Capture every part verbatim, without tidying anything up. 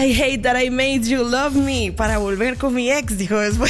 I hate that I made you love me para volver con mi ex, dijo después.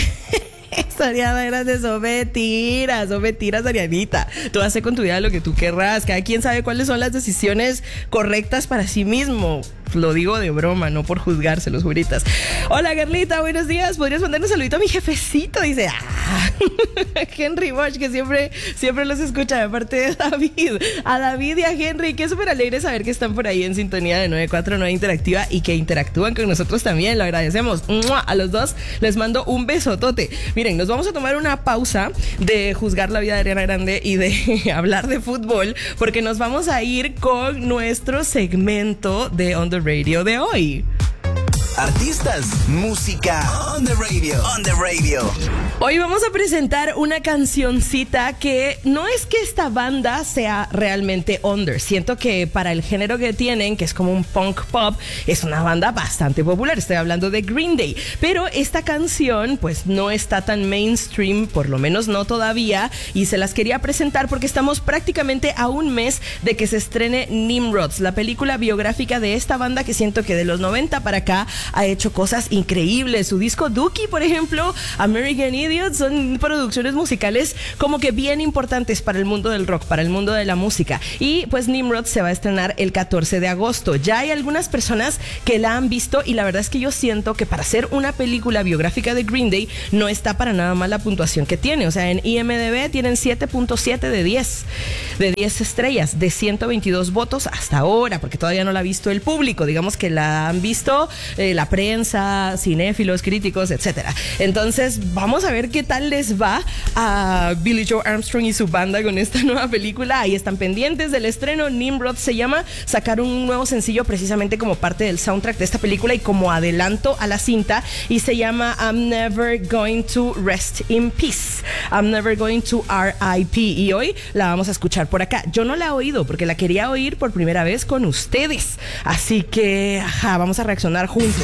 Ariana Grande, son mentiras, son mentiras, Arianita. Tú haces con tu vida lo que tú querrás. Cada quien sabe cuáles son las decisiones correctas para sí mismo. Lo digo de broma, no por juzgarse, los juritas. Hola, Garlita, buenos días. ¿Podrías mandarle un saludito a mi jefecito? Dice, ah, Henry Bosch, que siempre, siempre los escucha de parte de David. A David y a Henry, que es súper alegre saber que están por ahí en sintonía de nueve cuatro nueve Interactiva y que interactúan con nosotros también. Lo agradecemos. A los dos les mando un besotote. Miren, nos vamos a tomar una pausa de juzgar la vida de Ariana Grande y de hablar de fútbol, porque nos vamos a ir con nuestro segmento de On The Radio de hoy. Artistas, música, on the radio, on the radio. Hoy vamos a presentar una cancioncita que no es que esta banda sea realmente under. Siento que para el género que tienen, que es como un punk pop, es una banda bastante popular. Estoy hablando de Green Day. Pero esta canción pues no está tan mainstream, por lo menos no todavía, y se las quería presentar porque estamos prácticamente a un mes de que se estrene Nimrods, la película biográfica de esta banda que siento que de los noventa para acá ha hecho cosas increíbles. Su disco Dookie, por ejemplo, American Idiot, son producciones musicales como que bien importantes para el mundo del rock, para el mundo de la música. Y pues Nimrod se va a estrenar el catorce de agosto. Ya hay algunas personas que la han visto y la verdad es que yo siento que para hacer una película biográfica de Green Day no está para nada mal la puntuación que tiene. O sea, en I M D B tienen siete punto siete de diez, de diez estrellas, de ciento veintidós votos hasta ahora, porque todavía no la ha visto el público. Digamos que la han visto eh, la prensa, cinéfilos, críticos, etcétera. Entonces, vamos a ver qué tal les va a Billie Joe Armstrong y su banda con esta nueva película. Ahí están pendientes del estreno. Nimrod se llama. Sacaron un nuevo sencillo precisamente como parte del soundtrack de esta película y como adelanto a la cinta, y se llama I'm Never Going to Rest in Peace. I'm Never Going to R I P. Y hoy la vamos a escuchar por acá. Yo no la he oído porque la quería oír por primera vez con ustedes. Así que, ajá, vamos a reaccionar juntos.